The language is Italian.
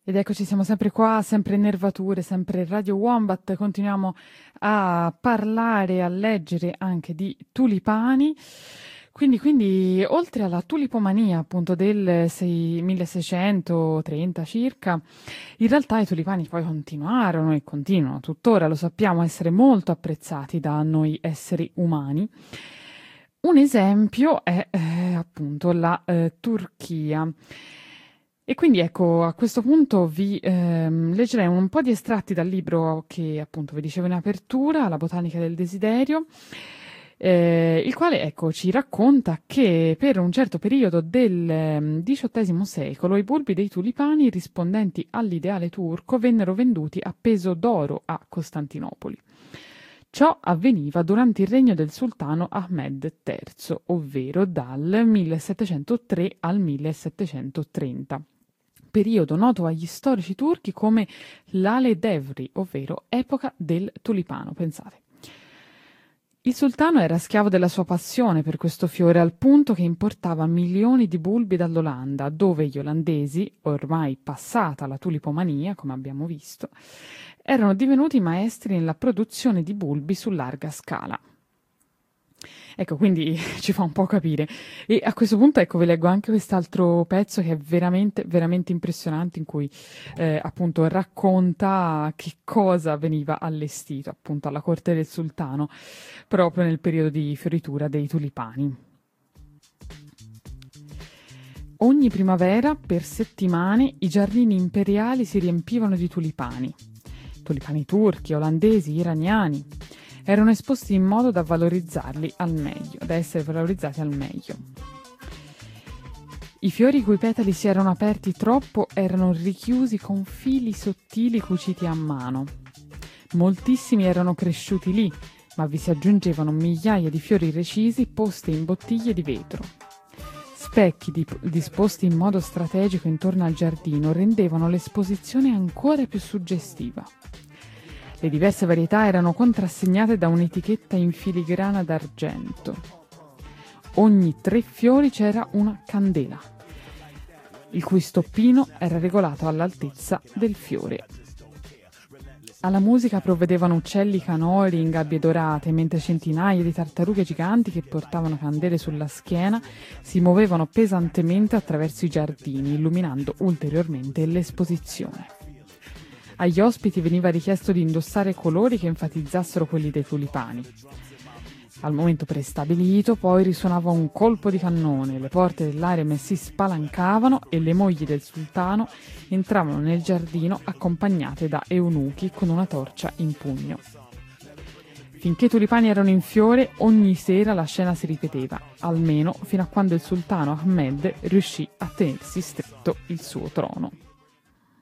Ed eccoci, siamo sempre qua, sempre in Nervature, sempre Radio Wombat, continuiamo a parlare, a leggere anche di tulipani. Quindi, oltre alla tulipomania appunto del 1630 circa, in realtà i tulipani poi continuarono e continuano tuttora, lo sappiamo, a essere molto apprezzati da noi esseri umani. Un esempio è appunto la Turchia. E quindi ecco, a questo punto vi leggerei un po' di estratti dal libro che appunto vi dicevo in apertura, La botanica del desiderio, il quale ecco, ci racconta che per un certo periodo del XVIII secolo i bulbi dei tulipani rispondenti all'ideale turco vennero venduti a peso d'oro a Costantinopoli. Ciò avveniva durante il regno del sultano Ahmed III, ovvero dal 1703 al 1730, periodo noto agli storici turchi come l'Ale Devri, ovvero epoca del tulipano, pensate. Il sultano era schiavo della sua passione per questo fiore al punto che importava milioni di bulbi dall'Olanda, dove gli olandesi, ormai passata la tulipomania, come abbiamo visto, erano divenuti maestri nella produzione di bulbi su larga scala. Ecco, quindi ci fa un po' capire. E a questo punto, ecco, vi leggo anche quest'altro pezzo che è veramente, veramente impressionante, in cui appunto racconta che cosa veniva allestito appunto alla corte del sultano proprio nel periodo di fioritura dei tulipani. Ogni primavera, per settimane, i giardini imperiali si riempivano di tulipani turchi, olandesi, iraniani. Erano esposti in modo da valorizzarli al meglio, da essere valorizzati al meglio. I fiori i cui petali si erano aperti troppo erano richiusi con fili sottili cuciti a mano. Moltissimi erano cresciuti lì, ma vi si aggiungevano migliaia di fiori recisi posti in bottiglie di vetro. Specchi disposti in modo strategico intorno al giardino rendevano l'esposizione ancora più suggestiva. Le diverse varietà erano contrassegnate da un'etichetta in filigrana d'argento. Ogni 3 fiori c'era una candela, il cui stoppino era regolato all'altezza del fiore. Alla musica provvedevano uccelli canori in gabbie dorate, mentre centinaia di tartarughe giganti che portavano candele sulla schiena si muovevano pesantemente attraverso i giardini, illuminando ulteriormente l'esposizione. Agli ospiti veniva richiesto di indossare colori che enfatizzassero quelli dei tulipani. Al momento prestabilito poi risuonava un colpo di cannone, le porte dell'harem si spalancavano e le mogli del sultano entravano nel giardino accompagnate da eunuchi con una torcia in pugno. Finché i tulipani erano in fiore, ogni sera la scena si ripeteva, almeno fino a quando il sultano Ahmed riuscì a tenersi stretto il suo trono.